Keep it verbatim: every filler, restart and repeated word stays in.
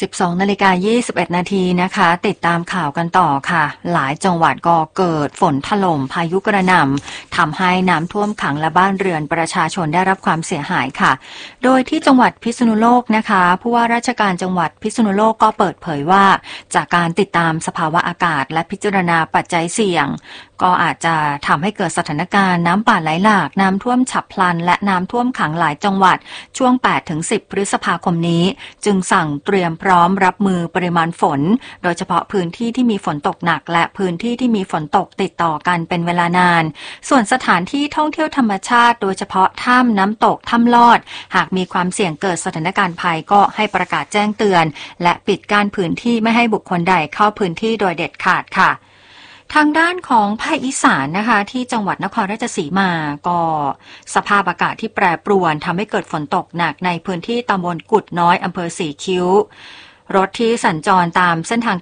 สิบสองนาฬิกายี่สิบเอ็ดนาทีนะคะติดตามข่าวกันต่อค่ะหลายจังหวัดก็เกิดฝนถล่มพายุกระหน่ำทำให้น้ำท่วมขังและบ้านเรือนประชาชนได้รับความเสียหายค่ะโดยที่จังหวัดพิษณุโลกนะคะผู้ว่าราชการจังหวัดพิษณุโลกก็เปิดเผยว่าจากการติดตามสภาวะอากาศและพิจารณาปัจจัยเสี่ยงก็อาจจะทำให้เกิดสถานการณ์น้ำป่าไหลหลากน้ำท่วมฉับพลันและน้ำท่วมขังหลายจังหวัดช่วง แปดถึงสิบ พฤษภาคมนี้จึงสั่งเตรียมพร้อมรับมือปริมาณฝนโดยเฉพาะพื้นที่ที่มีฝนตกหนักและพื้นที่ที่มีฝนตกติดต่อกันเป็นเวลานานส่วนสถานที่ท่องเที่ยวธรรมชาติโดยเฉพาะถ้ำน้ำตกถ้ำลอดหากมีความเสี่ยงเกิดสถานการณ์ภัยก็ให้ประกาศแจ้งเตือนและปิดกั้นพื้นที่ไม่ให้บุคคลใดเข้าพื้นที่โดยเด็ดขาดค่ะทางด้านของภาคอีสานนะคะที่จังหวัดนครราชสีมาก็สภาพอากาศที่แปรปรวนทำให้เกิดฝนตกหนักในพื้นที่ตำบลกุดน้อยอำเภอสีคิ้วรถที่สัญจรตามเส้นทาง